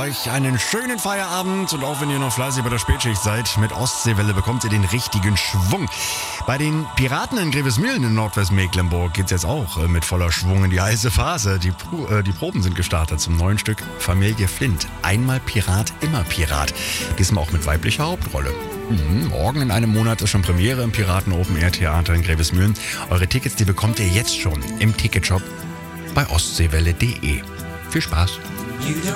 euch einen schönen Feierabend und auch wenn ihr noch fleißig bei der Spätschicht seid, mit Ostseewelle bekommt ihr den richtigen Schwung. Bei den Piraten in Grevesmühlen in Nordwestmecklenburg geht's jetzt auch mit voller Schwung in die heiße Phase. Die Proben sind gestartet zum neuen Stück Familie Flint. Einmal Pirat, immer Pirat. Diesmal auch mit weiblicher Hauptrolle. Morgen in einem Monat ist schon Premiere im Piraten Open Air Theater in Grevesmühlen. Eure Tickets, die bekommt ihr jetzt schon im Ticketshop bei ostseewelle.de. Viel Spaß!